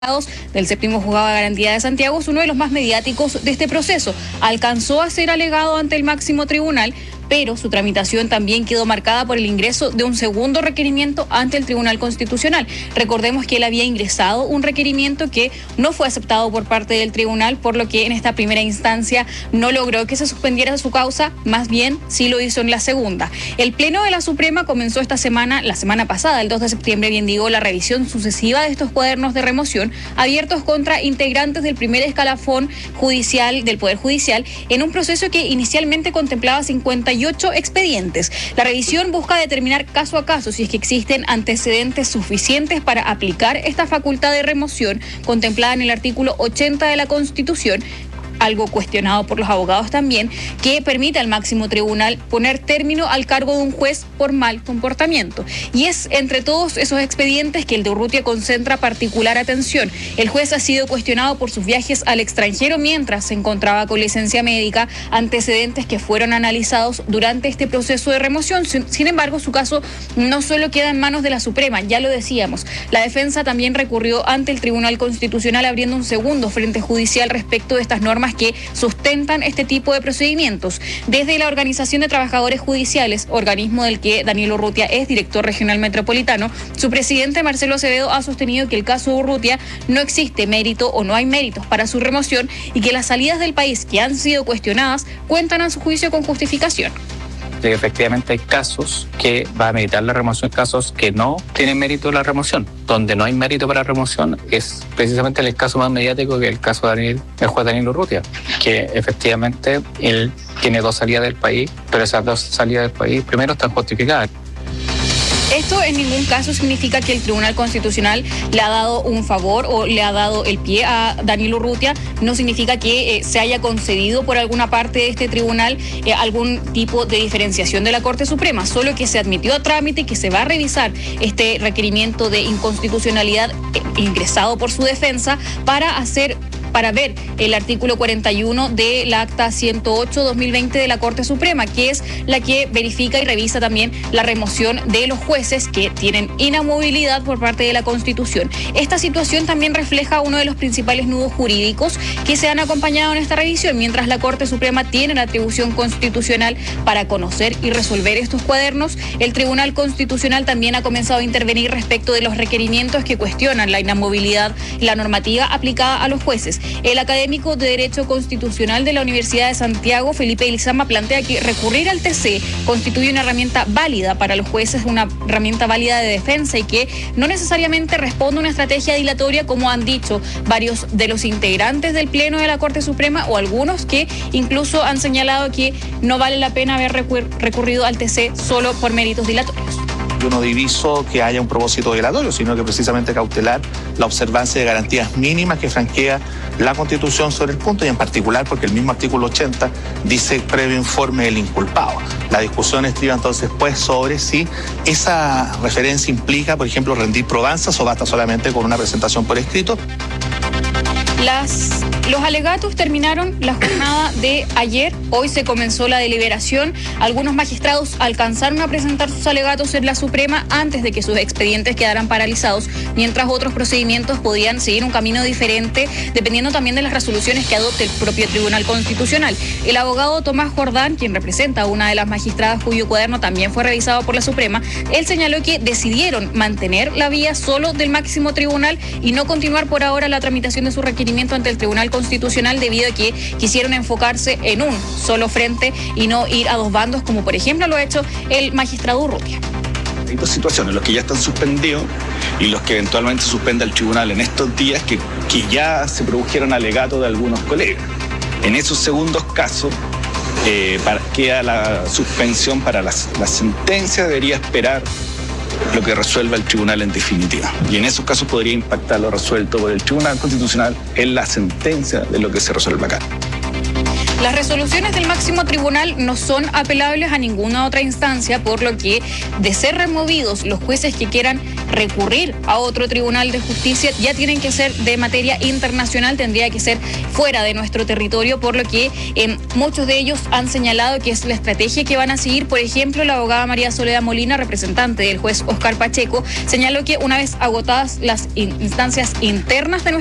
del séptimo juzgado de garantía de Santiago es uno de los más mediáticos de este proceso. Alcanzó a ser alegado ante el máximo tribunal, pero su tramitación también quedó marcada por el ingreso de un segundo requerimiento ante el Tribunal Constitucional. Recordemos que él había ingresado un requerimiento que no fue aceptado por parte del tribunal, por lo que en esta primera instancia no logró que se suspendiera su causa, más bien sí lo hizo en la segunda. El Pleno de la Suprema comenzó la semana pasada, el 2 de septiembre, bien digo, la revisión sucesiva de estos cuadernos de remoción abiertos contra integrantes del primer escalafón judicial del Poder Judicial en un proceso que inicialmente contemplaba 58 expedientes. La revisión busca determinar caso a caso si es que existen antecedentes suficientes para aplicar esta facultad de remoción contemplada en el artículo 80 de la Constitución, algo cuestionado por los abogados también, que permite al máximo tribunal poner término al cargo de un juez por mal comportamiento. Y es entre todos esos expedientes que el de Urrutia concentra particular atención. El juez ha sido cuestionado por sus viajes al extranjero mientras se encontraba con licencia médica, antecedentes que fueron analizados durante este proceso de remoción. Sin embargo, su caso no solo queda en manos de la Suprema, ya lo decíamos. La defensa también recurrió ante el Tribunal Constitucional abriendo un segundo frente judicial respecto de estas normas que sustentan este tipo de procedimientos. Desde la Organización de Trabajadores Judiciales, organismo del que Daniel Urrutia es director regional metropolitano, su presidente Marcelo Acevedo ha sostenido que el caso de Urrutia no existe mérito o no hay méritos para su remoción y que las salidas del país que han sido cuestionadas cuentan a su juicio con justificación. Que efectivamente hay casos que va a meritar la remoción, casos que no tienen mérito la remoción. Donde no hay mérito para la remoción es precisamente el caso más mediático, que el caso de el juez Daniel Urrutia, que efectivamente él tiene 2 salidas del país, pero esas 2 salidas del país primero están justificadas. Esto en ningún caso significa que el Tribunal Constitucional le ha dado un favor o le ha dado el pie a Daniel Urrutia. No significa que se haya concedido por alguna parte de este tribunal algún tipo de diferenciación de la Corte Suprema, solo que se admitió a trámite y que se va a revisar este requerimiento de inconstitucionalidad ingresado por su defensa para ver el artículo 41 del Acta 108-2020 de la Corte Suprema, que es la que verifica y revisa también la remoción de los jueces que tienen inamovilidad por parte de la Constitución. Esta situación también refleja uno de los principales nudos jurídicos que se han acompañado en esta revisión. Mientras la Corte Suprema tiene la atribución constitucional para conocer y resolver estos cuadernos, el Tribunal Constitucional también ha comenzado a intervenir respecto de los requerimientos que cuestionan la inamovilidad y la normativa aplicada a los jueces. El académico de Derecho Constitucional de la Universidad de Santiago, Felipe Ilzama, plantea que recurrir al TC constituye una herramienta válida para los jueces, una herramienta válida de defensa y que no necesariamente responde a una estrategia dilatoria, como han dicho varios de los integrantes del Pleno de la Corte Suprema o algunos que incluso han señalado que no vale la pena haber recurrido al TC solo por méritos dilatorios. Yo no diviso que haya un propósito dilatorio, sino que precisamente cautelar la observancia de garantías mínimas que franquea la Constitución sobre el punto, y en particular porque el mismo artículo 80 dice previo informe del inculpado. La discusión estriba entonces pues sobre si esa referencia implica, por ejemplo, rendir probanzas o basta solamente con una presentación por escrito. Los alegatos terminaron la jornada de ayer. Hoy se comenzó la deliberación. Algunos magistrados alcanzaron a presentar sus alegatos en la Suprema antes de que sus expedientes quedaran paralizados, mientras otros procedimientos podían seguir un camino diferente dependiendo también de las resoluciones que adopte el propio Tribunal Constitucional. El abogado Tomás Jordán, quien representa a una de las magistradas cuyo cuaderno también fue revisado por la Suprema, él señaló que decidieron mantener la vía solo del máximo tribunal y no continuar por ahora la tramitación de su requerimiento ante el Tribunal Constitucional debido a que quisieron enfocarse en un solo frente y no ir a 2 bandos, como por ejemplo lo ha hecho el magistrado Urrutia. Hay 2 situaciones, los que ya están suspendidos y los que eventualmente suspenda el tribunal en estos días que ya se produjeron alegatos de algunos colegas. En esos segundos casos queda la suspensión para la sentencia, debería esperar lo que resuelva el tribunal en definitiva. Y en esos casos podría impactar lo resuelto por el Tribunal Constitucional en la sentencia de lo que se resuelva acá. Las resoluciones del máximo tribunal no son apelables a ninguna otra instancia, por lo que, de ser removidos, los jueces que quieran recurrir a otro tribunal de justicia ya tienen que ser de materia internacional, tendría que ser fuera de nuestro territorio, por lo que muchos de ellos han señalado que es la estrategia que van a seguir. Por ejemplo, la abogada María Soledad Molina, representante del juez Oscar Pacheco, señaló que una vez agotadas las instancias internas de